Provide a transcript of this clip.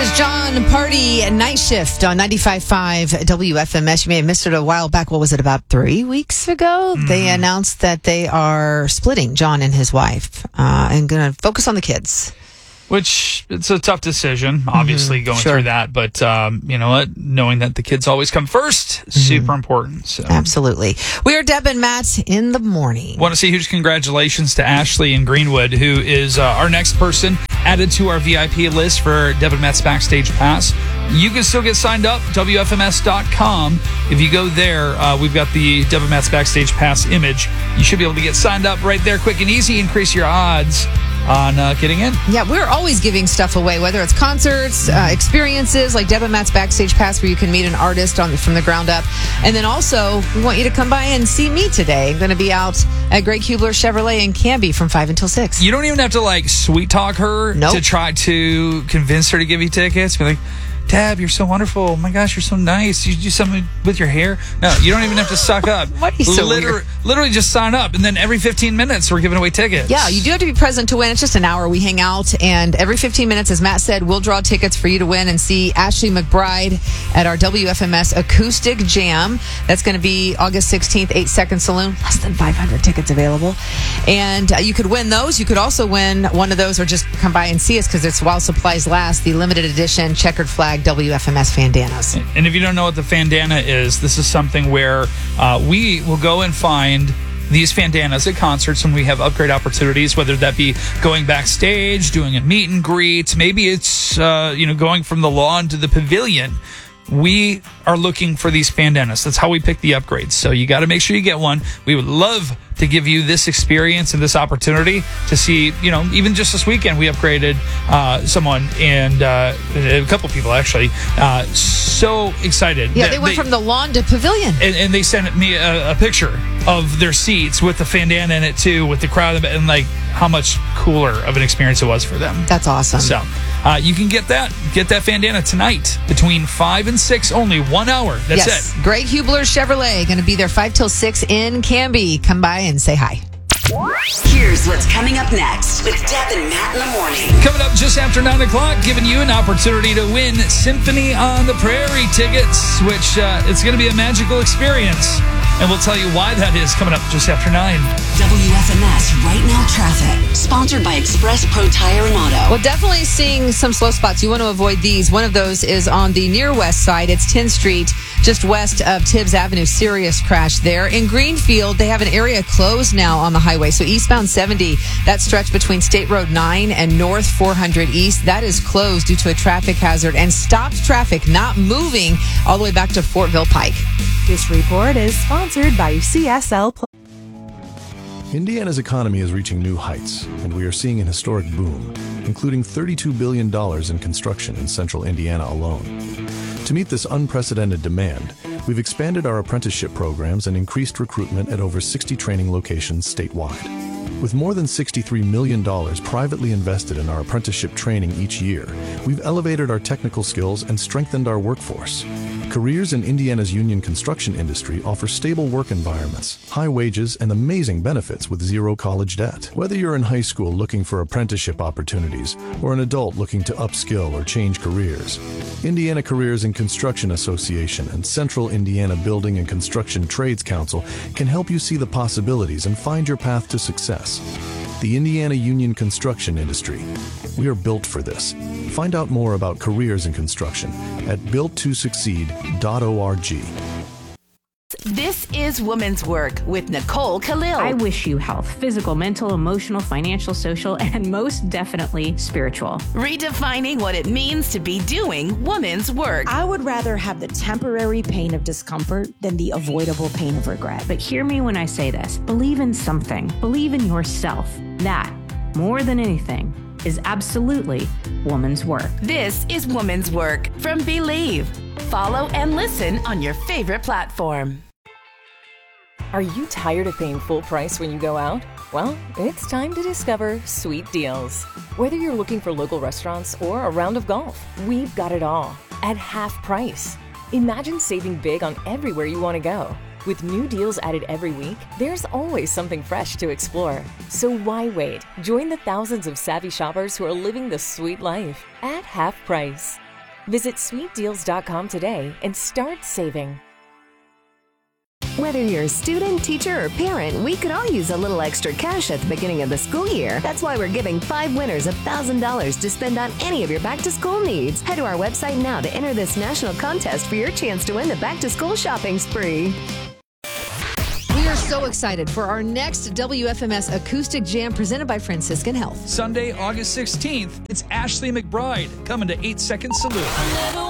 is John Party at Night Shift on 95.5 WFMS. You may have missed it a while back. What was it, about 3 weeks ago? They announced that they are splitting, John and his wife, and going to focus on the kids. Which, it's a tough decision, obviously, going through that. But you know what? Knowing that the kids always come first, super important. So. Absolutely. We are Deb and Matt in the morning. Want to say huge congratulations to Ashley in Greenwood, who is our next person added to our VIP list for Deb and Matt's Backstage Pass. You can still get signed up, WFMS.com. If you go there, we've got the Deb and Matt's Backstage Pass image. You should be able to get signed up right there, quick and easy, increase your odds on getting in. Yeah, we're always giving stuff away, whether it's concerts, experiences like Deb and Matt's Backstage Pass, where you can meet an artist from the ground up. And then also, we want you to come by and see me today. I'm going to be out at Greg Hubler Chevrolet in Canby from 5 until 6. You don't even have to, sweet talk her to try to convince her to give you tickets. Be like, Deb, you're so wonderful. Oh my gosh, you're so nice. You do something with your hair. No, you don't even have to suck up. Why are you so weird? Literally just sign up, and then every 15 minutes we're giving away tickets. Yeah, you do have to be present to win. It's just an hour. We hang out, and every 15 minutes, as Matt said, we'll draw tickets for you to win and see Ashley McBride at our WFMS Acoustic Jam. That's going to be August 16th, 8 Second Saloon. Less than 500 tickets available. And you could win those. You could also win one of those, or just come by and see us, because it's while supplies last, the limited edition checkered flag WFMS Fandanas. And if you don't know what the Fandana is, this is something where we will go and find these Fandanas at concerts when we have upgrade opportunities, whether that be going backstage, doing a meet and greet, maybe it's going from the lawn to the pavilion. We are looking for these Fandanas. That's how we pick the upgrades. So you got to make sure you get one. We would love to give you this experience and this opportunity to see, even just this weekend, we upgraded someone and a couple people, actually. So excited. Yeah, they went from the lawn to pavilion. And they sent me a picture of their seats with the Fandana in it, too, with the crowd, and how much cooler of an experience it was for them. That's awesome. So you can get that Fandana tonight between 5 and 6, only 1 hour. That's it. Greg Hubler Chevrolet, going to be there 5 till 6 in Canby. Come by and say hi. Here's what's coming up next with Deb and Matt in the morning. Coming up just after 9 o'clock, giving you an opportunity to win Symphony on the Prairie tickets, which it's going to be a magical experience. And we'll tell you why that is coming up just after 9. WFMS Right Now Traffic, sponsored by Express Pro Tire and Auto. Well, definitely seeing some slow spots. You want to avoid these. One of those is on the near west side. It's 10th Street, just west of Tibbs Avenue. Serious crash there. In Greenfield, they have an area closed now on the highway. So eastbound 70, that stretch between State Road 9 and North 400 East, that is closed due to a traffic hazard and stopped traffic not moving all the way back to Fortville Pike. This report is sponsored by CSL. Indiana's economy is reaching new heights, and we are seeing an historic boom, including $32 billion in construction in central Indiana alone. To meet this unprecedented demand, we've expanded our apprenticeship programs and increased recruitment at over 60 training locations statewide. With more than $63 million privately invested in our apprenticeship training each year, we've elevated our technical skills and strengthened our workforce. Careers in Indiana's union construction industry offer stable work environments, high wages, and amazing benefits with zero college debt. Whether you're in high school looking for apprenticeship opportunities or an adult looking to upskill or change careers, Indiana Careers in Construction Association and Central Indiana Building and Construction Trades Council can help you see the possibilities and find your path to success. The Indiana Union Construction Industry. We are built for this. Find out more about careers in construction at builttosucceed.org. This is Women's Work with Nicole Khalil. I wish you health, physical, mental, emotional, financial, social, and most definitely spiritual. Redefining what it means to be doing women's work. I would rather have the temporary pain of discomfort than the avoidable pain of regret. But hear me when I say this. Believe in something. Believe in yourself. That, more than anything, is absolutely woman's work. This is Women's Work from Believe. Follow and listen on your favorite platform. Are you tired of paying full price when you go out? Well, it's time to discover Sweet Deals. Whether you're looking for local restaurants or a round of golf, we've got it all at half price. Imagine saving big on everywhere you want to go. With new deals added every week, there's always something fresh to explore. So why wait? Join the thousands of savvy shoppers who are living the sweet life at half price. Visit sweetdeals.com today and start saving. Whether you're a student, teacher, or parent, we could all use a little extra cash at the beginning of the school year. That's why we're giving 5 winners $1,000 to spend on any of your back-to-school needs. Head to our website now to enter this national contest for your chance to win the back-to-school shopping spree. We are so excited for our next WFMS Acoustic Jam presented by Franciscan Health. Sunday, August 16th, it's Ashley McBride coming to 8 Second Salute.